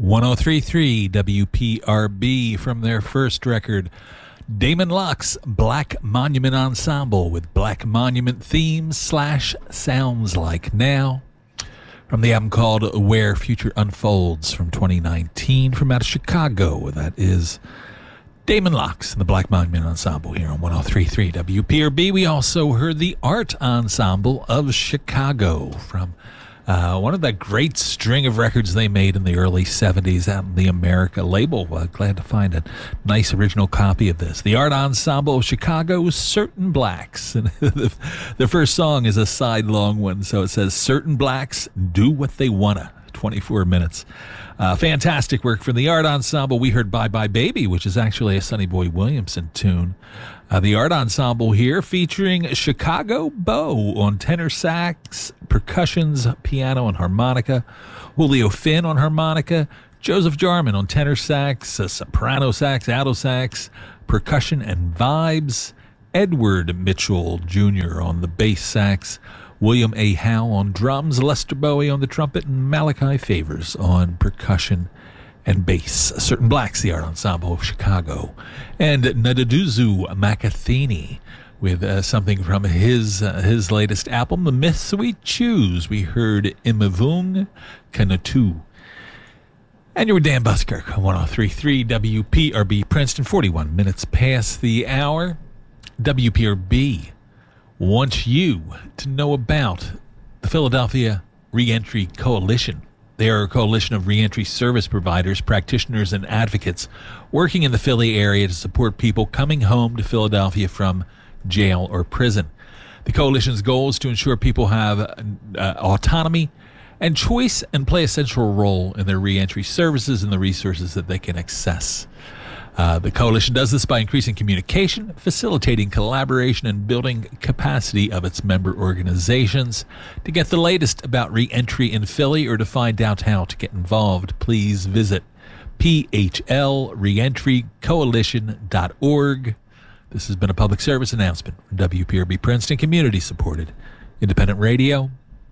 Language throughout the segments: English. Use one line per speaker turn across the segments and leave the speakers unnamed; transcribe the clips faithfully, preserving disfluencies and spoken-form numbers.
one oh three point three W P R B from their first record, Damon Locke's Black Monument Ensemble with Black Monument themes slash sounds like now. From the album called Where Future Unfolds from twenty nineteen from out of Chicago. That is Damon Locke's and the Black Monument Ensemble here on one oh three point three W P R B. We also heard the Art Ensemble of Chicago from uh, one of that great string of records they made in the early seventies out on the America label. Uh, glad to find a nice original copy of this. The Art Ensemble of Chicago, Certain Blacks. And the, the first song is a side-long one, so it says, Certain Blacks do what they wanna. twenty-four minutes. Uh, fantastic work from the Art Ensemble. We heard Bye Bye Baby, which is actually a Sonny Boy Williamson tune. Uh, the Art Ensemble here featuring Chicago Beau on tenor sax, percussions, piano, and harmonica, Julio Finn on harmonica, Joseph Jarman on tenor sax, uh, soprano sax, alto sax, percussion and vibes, Edward Mitchell Junior on the bass sax, William A. Howe on drums, Lester Bowie on the trumpet, and Malachi Favors on percussion and bass. Certain Blacks, the Art Ensemble of Chicago. And Nduduzu Makathini with uh, something from his uh, his latest album, The Myths We Choose. We heard Imavung Kanatu. And you were Dan Buskirk on one oh three point three W P R B Princeton, forty-one minutes past the hour. W P R B wants you to know about the Philadelphia Reentry Coalition. They are a coalition of reentry service providers, practitioners, and advocates working in the Philly area to support people coming home to Philadelphia from jail or prison. The coalition's goal is to ensure people have uh, autonomy and choice and play a central role in their reentry services and the resources that they can access. Uh, the coalition does this by increasing communication, facilitating collaboration, and building capacity of its member organizations. To get the latest about reentry in Philly or to find out how to get involved, please visit p h l reentry coalition dot org. This has been a public service announcement from W P R B Princeton, community-supported independent radio.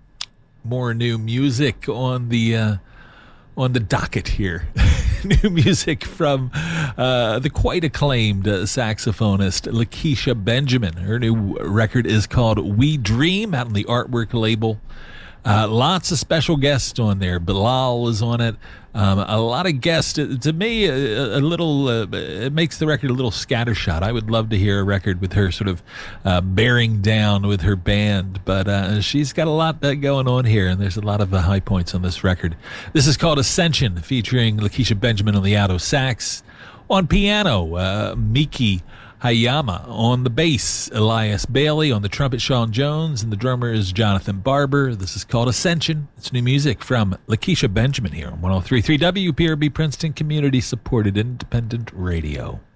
More new music on the uh, on the docket here. New music from uh, the quite acclaimed uh, saxophonist Lakeisha Benjamin. Her new record is called We Dream, out on the Artwork label. Uh, lots of special guests on there. Bilal is on it. Um, a lot of guests. To me, a, a little, uh, it makes the record a little scattershot. I would love to hear a record with her sort of uh, bearing down with her band, but uh, she's got a lot uh, going on here, and there's a lot of uh, high points on this record. This is called Ascension, featuring Lakeisha Benjamin on the alto sax. On piano, uh, Miki Hayama. On the bass, Elias Bailey. On the trumpet, Sean Jones. And the drummer is Jonathan Barber. This is called Ascension. It's new music from Lakeisha Benjamin here on one oh three point three W P R B Princeton, community-supported independent radio.